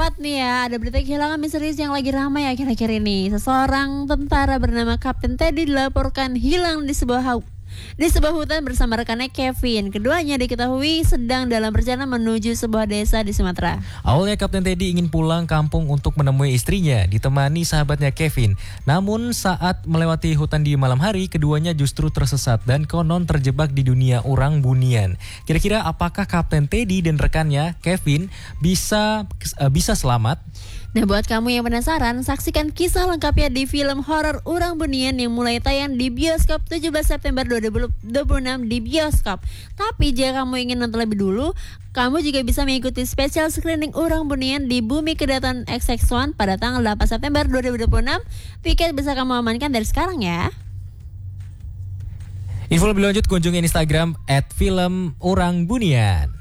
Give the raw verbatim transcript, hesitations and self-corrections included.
Barat nih ya, ada berita kehilangan misterius yang lagi ramai akhir-akhir ini. Seseorang tentara bernama Kapten Teddy dilaporkan hilang di sebuah hu- di sebuah hutan bersama rekannya Kevin. Keduanya diketahui sedang dalam perjalanan menuju sebuah desa di Sumatera. Awalnya Kapten Teddy ingin pulang kampung untuk menemui istrinya, ditemani sahabatnya Kevin. Namun saat melewati hutan di malam hari, keduanya justru tersesat dan konon terjebak di dunia urang bunian. Kira-kira apakah Kapten Teddy dan rekannya Kevin bisa uh, bisa selamat? Nah, buat kamu yang penasaran, saksikan kisah lengkapnya di film horor Urang Bunian yang mulai tayang di bioskop tujuh belas September dua ribu dua puluh enam di bioskop. Tapi jika kamu ingin nonton lebih dulu, kamu juga bisa mengikuti special screening Urang Bunian di Bumi Kedaton X X satu pada tanggal delapan September dua ribu dua puluh enam. Tiket bisa kamu amankan dari sekarang ya. Info lebih lanjut kunjungi Instagram at film Urang Bunian.